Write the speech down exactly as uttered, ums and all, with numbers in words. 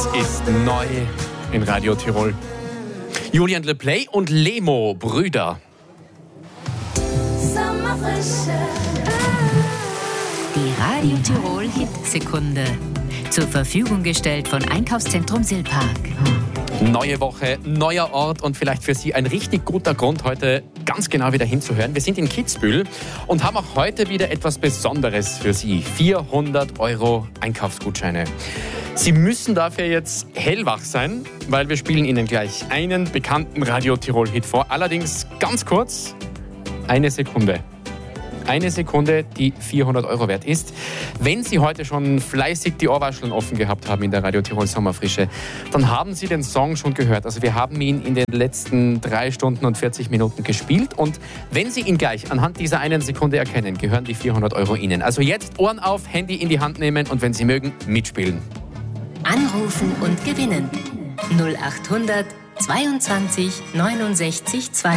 ist neu in Radio Tirol. Julian LePlay und Lemo, Brüder. Die Radio Tirol Hitsekunde. Zur Verfügung gestellt von Einkaufszentrum Silpark. Neue Woche, neuer Ort und vielleicht für Sie ein richtig guter Grund, heute ganz genau wieder hinzuhören. Wir sind in Kitzbühel und haben auch heute wieder etwas Besonderes für Sie. vierhundert Euro Einkaufsgutscheine. Sie müssen dafür jetzt hellwach sein, weil wir spielen Ihnen gleich einen bekannten Radio Tirol-Hit vor. Allerdings ganz kurz, eine Sekunde. Eine Sekunde, die vierhundert Euro wert ist. Wenn Sie heute schon fleißig die Ohrwascheln offen gehabt haben in der Radio Tirol Sommerfrische, dann haben Sie den Song schon gehört. Also wir haben ihn in den letzten drei Stunden und vierzig Minuten gespielt. Und wenn Sie ihn gleich anhand dieser einen Sekunde erkennen, gehören die vierhundert Euro Ihnen. Also jetzt Ohren auf, Handy in die Hand nehmen und wenn Sie mögen, mitspielen. Anrufen und gewinnen. null acht hundert zweiundzwanzig neunundsechzig zwei.